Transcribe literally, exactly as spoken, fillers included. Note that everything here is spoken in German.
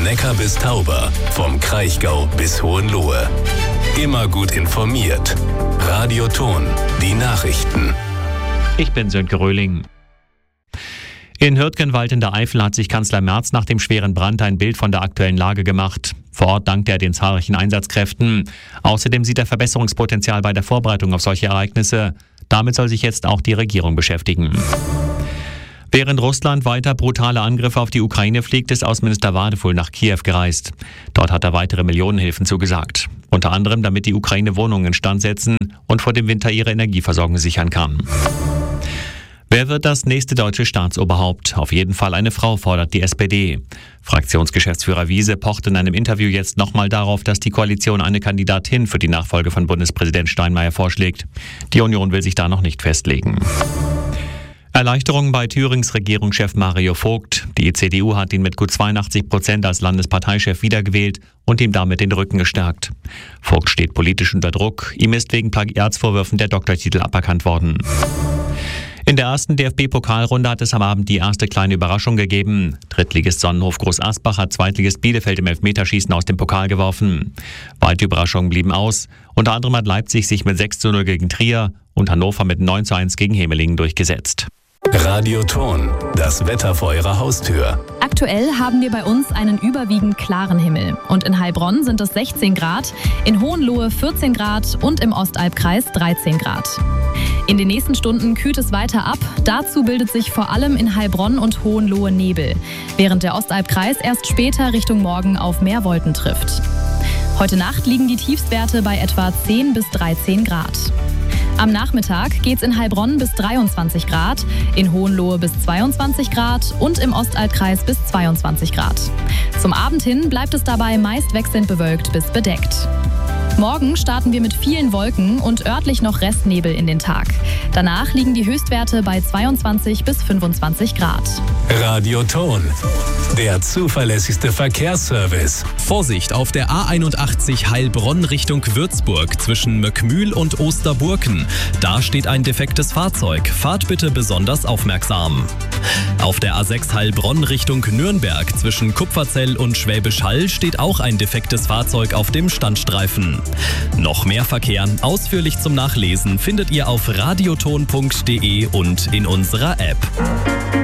Neckar bis Tauber, vom Kraichgau bis Hohenlohe. Immer gut informiert. Radio Thon, die Nachrichten. Ich bin Sönke Röhling. In Hürtgenwald in der Eifel hat sich Kanzler Merz nach dem schweren Brand ein Bild von der aktuellen Lage gemacht. Vor Ort dankt er den zahlreichen Einsatzkräften. Außerdem sieht er Verbesserungspotenzial bei der Vorbereitung auf solche Ereignisse. Damit soll sich jetzt auch die Regierung beschäftigen. Während Russland weiter brutale Angriffe auf die Ukraine fliegt, ist Außenminister Wadefuhl nach Kiew gereist. Dort hat er weitere Millionenhilfen zugesagt. Unter anderem, damit die Ukraine Wohnungen instand setzen und vor dem Winter ihre Energieversorgung sichern kann. Wer wird das nächste deutsche Staatsoberhaupt? Auf jeden Fall eine Frau, fordert die S P D. Fraktionsgeschäftsführer Wiese pocht in einem Interview jetzt nochmal darauf, dass die Koalition eine Kandidatin für die Nachfolge von Bundespräsident Steinmeier vorschlägt. Die Union will sich da noch nicht festlegen. Erleichterung bei Thürings Regierungschef Mario Vogt. Die C D U hat ihn mit gut zweiundachtzig Prozent als Landesparteichef wiedergewählt und ihm damit den Rücken gestärkt. Vogt steht politisch unter Druck. Ihm ist wegen Plagiatsvorwürfen der Doktortitel aberkannt worden. In der ersten D F B-Pokalrunde hat es am Abend die erste kleine Überraschung gegeben. Drittligist Sonnenhof Groß Asbach hat Zweitligist Bielefeld im Elfmeterschießen aus dem Pokal geworfen. Weitere Überraschungen blieben aus. Unter anderem hat Leipzig sich mit sechs zu null gegen Trier und Hannover mit neun zu eins gegen Hemelingen durchgesetzt. Radio Thon, das Wetter vor Ihrer Haustür. Aktuell haben wir bei uns einen überwiegend klaren Himmel. Und in Heilbronn sind es sechzehn Grad, in Hohenlohe vierzehn Grad und im Ostalbkreis dreizehn Grad. In den nächsten Stunden kühlt es weiter ab. Dazu bildet sich vor allem in Heilbronn und Hohenlohe Nebel, während der Ostalbkreis erst später Richtung Morgen auf mehr Wolken trifft. Heute Nacht liegen die Tiefstwerte bei etwa zehn bis dreizehn Grad. Am Nachmittag geht es in Heilbronn bis dreiundzwanzig Grad, in Hohenlohe bis zweiundzwanzig Grad und im Ostalbkreis bis zweiundzwanzig Grad. Zum Abend hin bleibt es dabei meist wechselnd bewölkt bis bedeckt. Morgen starten wir mit vielen Wolken und örtlich noch Restnebel in den Tag. Danach liegen die Höchstwerte bei zweiundzwanzig bis fünfundzwanzig Grad. Radio Thon, der zuverlässigste Verkehrsservice. Vorsicht auf der A einundachtzig Heilbronn Richtung Würzburg zwischen Möckmühl und Osterburken. Da steht ein defektes Fahrzeug. Fahrt bitte besonders aufmerksam. Auf der A sechs Heilbronn Richtung Nürnberg zwischen Kupferzell und Schwäbisch Hall steht auch ein defektes Fahrzeug auf dem Standstreifen. Noch mehr Verkehr ausführlich zum Nachlesen findet ihr auf radioton punkt de und in unserer App.